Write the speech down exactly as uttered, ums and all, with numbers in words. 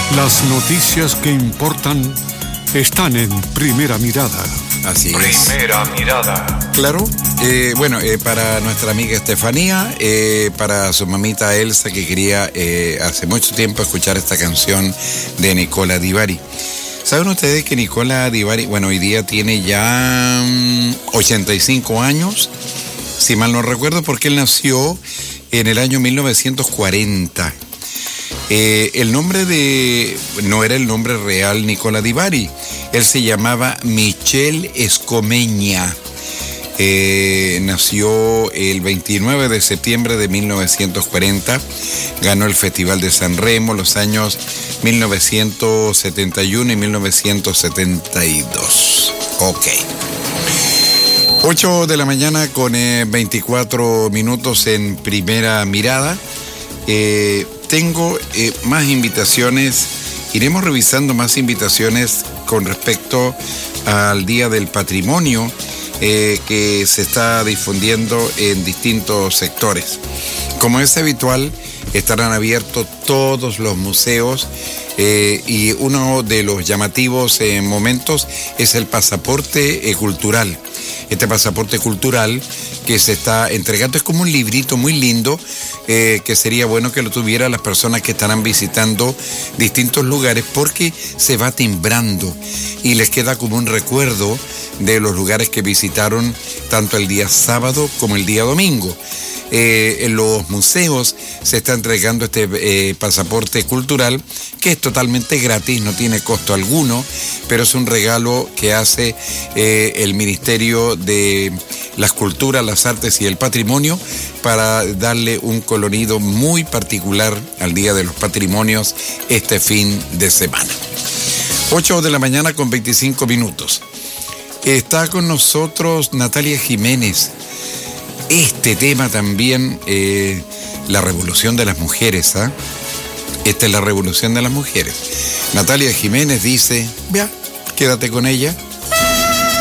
Las noticias que importan están en Primera Mirada. Así es. Primera Mirada. Claro. Eh, bueno, eh, para nuestra amiga Estefanía, eh, para su mamita Elsa, que quería eh, hace mucho tiempo escuchar esta canción de Nicola Di Bari. ¿Saben ustedes que Nicola Di Bari, bueno, hoy día tiene ya um, ochenta y cinco años, si mal no recuerdo, porque él nació en el año mil novecientos cuarenta. Eh, el nombre de, no era el nombre real Nicola Di Bari, él se llamaba Michel Escomeña. Eh, nació el veintinueve de septiembre de mil novecientos cuarenta, ganó el Festival de San Remo los años mil novecientos setenta y uno y mil novecientos setenta y dos. Ok. ocho de la mañana con eh, veinticuatro minutos en Primera Mirada. Eh, tengo eh, más invitaciones, iremos revisando más invitaciones con respecto al Día del Patrimonio eh, que se está difundiendo en distintos sectores. Como es habitual, estarán abiertos todos los museos eh, y uno de los llamativos eh, momentos es el pasaporte eh, cultural. Este pasaporte cultural que se está entregando es como un librito muy lindo eh, que sería bueno que lo tuvieran las personas que estarán visitando distintos lugares, porque se va timbrando y les queda como un recuerdo de los lugares que visitaron tanto el día sábado como el día domingo. Eh, en los museos se está entregando este eh, pasaporte cultural, que es totalmente gratis, no tiene costo alguno, pero es un regalo que hace eh, el Ministerio de las Culturas, las Artes y el Patrimonio para darle un colorido muy particular al Día de los Patrimonios este fin de semana. ocho de la mañana con veinticinco minutos. Está con nosotros Natalia Jiménez. Este tema también, eh, la revolución de las mujeres, ¿ah? Esta es la revolución de las mujeres. Natalia Jiménez dice, vea, quédate con ella.